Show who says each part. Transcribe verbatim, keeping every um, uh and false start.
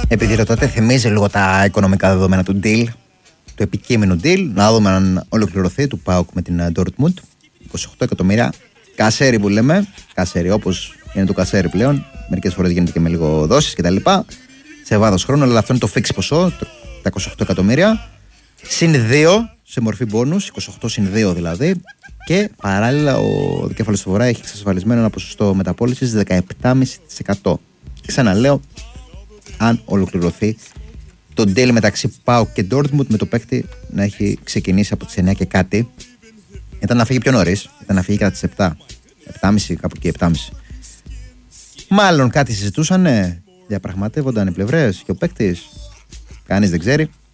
Speaker 1: Επειδή ρωτάτε, θυμίζει λίγο τα οικονομικά δεδομένα του deal, του επικείμενου deal. Να δούμε αν ολοκληρωθεί του ΠΑΟΚ με την Dortmund. είκοσι οκτώ εκατομμύρια. Κασέρι που λέμε. Κασέρι, όπως είναι το κασέρι πλέον. Μερικές φορές γίνεται και με λίγο δόσεις κτλ. Σε βάθος χρόνου, αλλά αυτό είναι το fix ποσό, τα είκοσι οκτώ εκατομμύρια. Συν δύο σε μορφή bonus, είκοσι οκτώ συν δύο δηλαδή. Και παράλληλα ο δικέφαλος του Βορρά έχει εξασφαλισμένο ένα ποσοστό μεταπώλησης δεκαεπτά κόμμα πέντε τοις εκατό. Και ξαναλέω, αν ολοκληρωθεί το deal μεταξύ ΠΑΟΚ και Dortmund, με το παίκτη να έχει ξεκινήσει από τις εννιά και κάτι. Ήταν να φύγει πιο νωρίς, ήταν να φύγει κατά τις επτά, επτά και μισή, κάπου εκεί, επτά και μισή. Μάλλον κάτι συζητούσανε, διαπραγματεύονταν οι πλευρές και ο παίκτης. Κανείς δεν ξέρει.